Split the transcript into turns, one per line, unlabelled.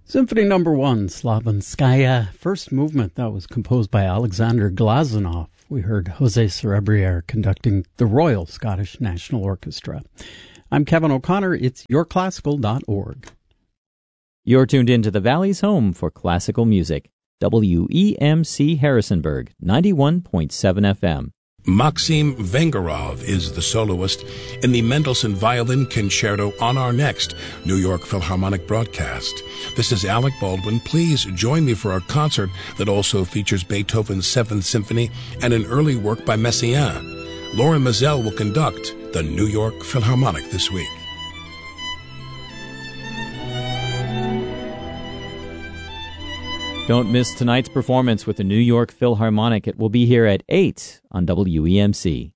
Symphony Number 1, Slavinskaya, first movement that was composed by Alexander Glazunov. We heard Jose Cerebriere conducting the Royal Scottish National Orchestra. I'm Kevin O'Connor. It's yourclassical.org.
You're tuned in to the Valley's home for classical music. WEMC Harrisonburg, 91.7 FM.
Maxim Vengerov is the soloist in the Mendelssohn Violin Concerto on our next New York Philharmonic broadcast. This is Alec Baldwin. Please join me for a concert that also features Beethoven's Seventh Symphony and an early work by Messiaen. Lauren Mazel will conduct the New York Philharmonic this week.
Don't miss tonight's performance with the New York Philharmonic. It will be here at 8 on WEMC.